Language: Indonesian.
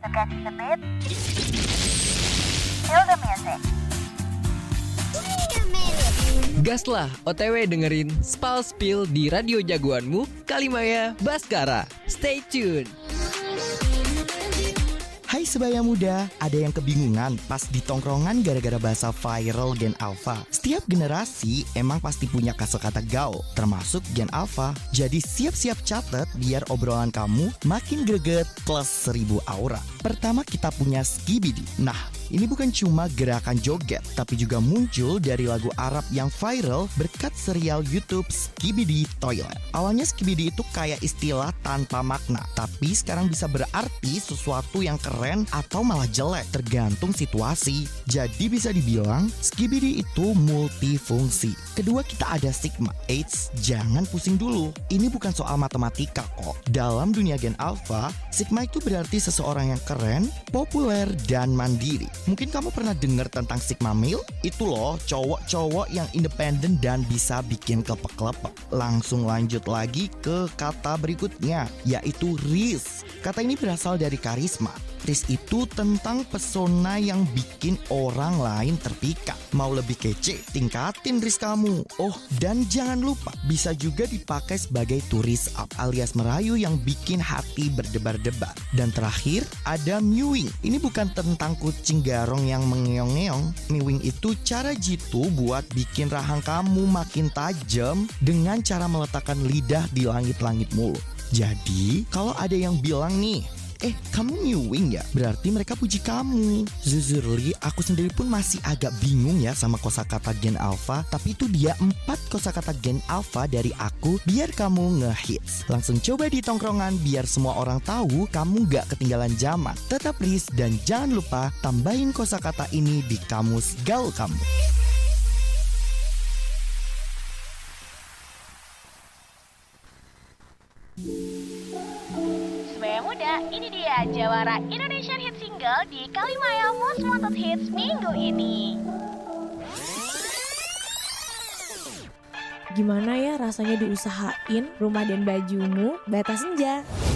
catch the beat, feel the music. Gaslah OTW dengerin Spal Spill di radio jagoanmu Kalimaya Baskara. Stay tune. Hai sebaya muda, ada yang kebingungan pas di tongkrongan gara-gara bahasa viral Gen Alpha. Setiap generasi emang pasti punya kosakata gaul, termasuk Gen Alpha. Jadi siap-siap catat biar obrolan kamu makin greget plus 1000 aura. Pertama kita punya Skibidi. Nah, ini bukan cuma gerakan joget, tapi juga muncul dari lagu Arab yang viral berkat serial YouTube Skibidi Toilet. Awalnya Skibidi itu kayak istilah tanpa makna, tapi sekarang bisa berarti sesuatu yang keren atau malah jelek, tergantung situasi. Jadi bisa dibilang Skibidi itu multifungsi. Kedua kita ada Sigma. Eits, jangan pusing dulu. Ini bukan soal matematika kok. Dalam dunia Gen Alpha, Sigma itu berarti seseorang yang keren, populer, dan mandiri. Mungkin kamu pernah dengar tentang Sigma Male? Itu loh, cowok-cowok yang independen dan bisa bikin klepek-klepek. Langsung lanjut lagi ke kata berikutnya, yaitu Riz. Kata ini berasal dari karisma. Riz itu tentang pesona yang bikin orang lain terpikat. Mau lebih kece? Tingkatin Riz kamu. Oh, dan jangan lupa, bisa juga dipakai sebagai to raise up alias merayu yang bikin hati berdebar-debar. Dan terakhir, ada mewing. Ini bukan tentang kucing garong yang mengeong-ngeong. Mewing itu cara jitu buat bikin rahang kamu makin tajam dengan cara meletakkan lidah di langit-langit mulut. Jadi, kalau ada yang bilang nih, kamu mewing ya? Berarti mereka puji kamu. Jujurly, aku sendiri pun masih agak bingung ya sama kosakata Gen Alpha. Tapi itu dia 4 kosakata Gen Alpha dari aku biar kamu ngehits. Langsung coba di tongkrongan biar semua orang tahu kamu gak ketinggalan zaman. Tetap Riz dan jangan lupa tambahin kosakata ini di kamus gaul kamu. Sebaya muda, ini dia jawara Indonesian Hit Single di Kalimaya Most Wanted Hits minggu ini. Gimana ya rasanya diusahain Rumah dan Bajumu Batas Senja?